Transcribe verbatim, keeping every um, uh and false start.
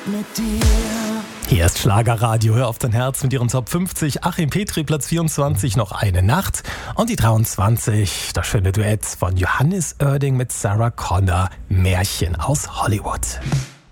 Nacht mit dir. Hier ist Schlagerradio, hör auf dein Herz mit ihren Top fünfzig. Achim Petri, Platz vierundzwanzig, noch eine Nacht. Und die dreiundzwanzig, das schöne Duett von Johannes Oerding mit Sarah Connor, Märchen aus Hollywood.